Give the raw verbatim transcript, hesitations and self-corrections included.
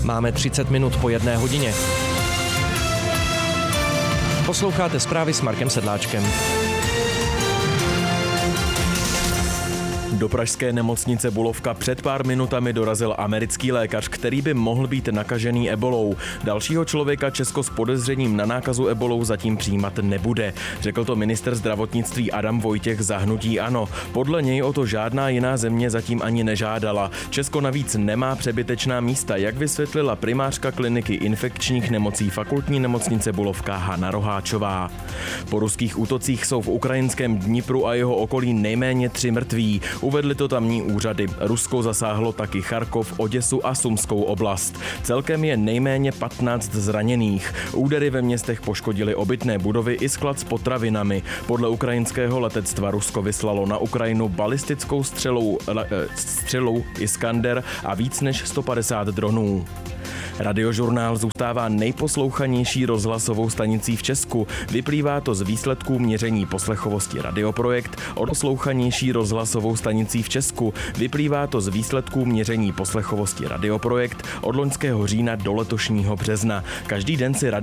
Máme třicet minut po jedné hodině. Posloucháte zprávy s Markem Sedláčkem. Do pražské nemocnice Bulovka před pár minutami dorazil americký lékař, který by mohl být nakažený ebolou. Dalšího člověka Česko s podezřením na nákazu ebolou zatím přijímat nebude. Řekl to ministr zdravotnictví Adam Vojtěch za hnutí ANO. Podle něj o to žádná jiná země zatím ani nežádala. Česko navíc nemá přebytečná místa, jak vysvětlila primářka kliniky infekčních nemocí fakultní nemocnice Bulovka Hana Roháčová. Po ruských útocích jsou v ukrajinském Dnipru a jeho okolí nejméně tři mrtví. Uvedli to tamní úřady. Rusko zasáhlo taky Charkov, Oděsu a Sumskou oblast. Celkem je nejméně patnáct zraněných. Údery ve městech poškodily obytné budovy i sklad s potravinami. Podle ukrajinského letectva Rusko vyslalo na Ukrajinu balistickou střelou, le, střelou Iskander a víc než sto padesát dronů. Radiožurnál zůstává nejposlouchanější rozhlasovou stanicí v Česku. Vyplývá to z výsledků měření poslechovosti Radioprojekt od poslouchanější rozhlasovou stanicí v Česku. Vyplývá to z výsledků měření poslechovosti Radioprojekt od loňského října do letošního března. Každý den si